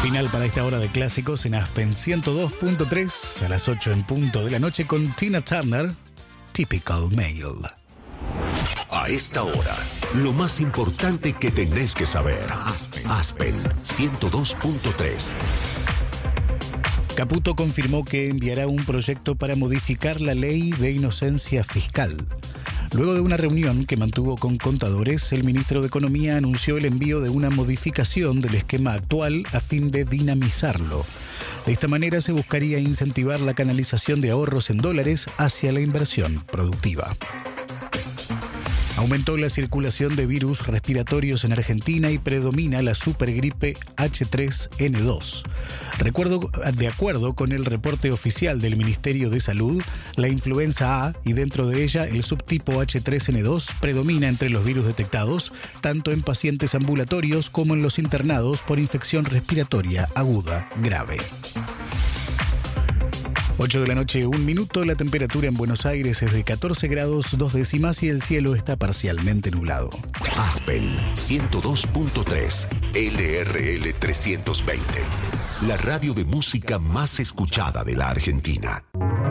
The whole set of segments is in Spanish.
Final para esta hora de clásicos en Aspen 102.3 a las 8 en punto de la noche con Tina Turner, Typical Male. A esta hora, lo más importante que tenés que saber. Aspen 102.3. Caputo confirmó que enviará un proyecto para modificar la ley de inocencia fiscal. Luego de una reunión que mantuvo con contadores, el ministro de Economía anunció el envío de una modificación del esquema actual a fin de dinamizarlo. De esta manera se buscaría incentivar la canalización de ahorros en dólares hacia la inversión productiva. Aumentó la circulación de virus respiratorios en Argentina y predomina la supergripe H3N2. De acuerdo con el reporte oficial del Ministerio de Salud, la influenza A y dentro de ella el subtipo H3N2 predomina entre los virus detectados, tanto en pacientes ambulatorios como en los internados por infección respiratoria aguda grave. 8 de la noche, 1 minuto, la temperatura en Buenos Aires es de 14 grados 2 décimas y el cielo está parcialmente nublado. Aspen 102.3, LRL 320, la radio de música más escuchada de la Argentina.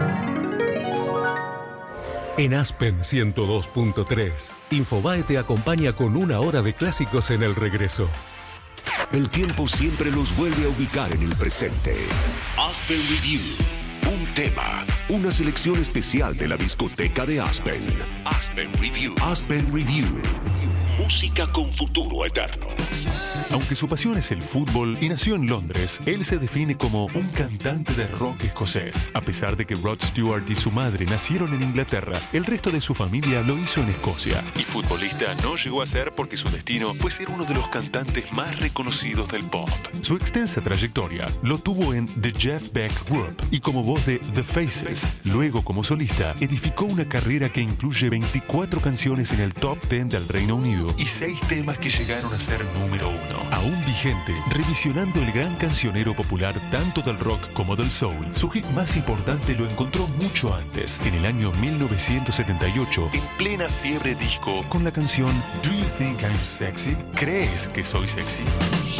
En Aspen 102.3, Infobae te acompaña con 1 hora de clásicos en el regreso. El tiempo siempre los vuelve a ubicar en el presente. Aspen Review. Un tema, una selección especial de la discoteca de Aspen. Aspen Review. Aspen Review. Música con futuro eterno. Aunque su pasión es el fútbol y nació en Londres, él se define como un cantante de rock escocés. A pesar de que Rod Stewart y su madre nacieron en Inglaterra, el resto de su familia lo hizo en Escocia. Y futbolista no llegó a ser porque su destino fue ser uno de los cantantes más reconocidos del pop. Su extensa trayectoria lo tuvo en The Jeff Beck Group y como voz de The Faces. Luego, como solista, edificó una carrera que incluye 24 canciones en el top 10 del Reino Unido y 6 temas que llegaron a ser número 1. Aún vigente, revisionando el gran cancionero popular tanto del rock como del soul, su hit más importante lo encontró mucho antes, en el año 1978, en plena fiebre disco, con la canción Do You Think I'm Sexy? ¿Crees que soy sexy?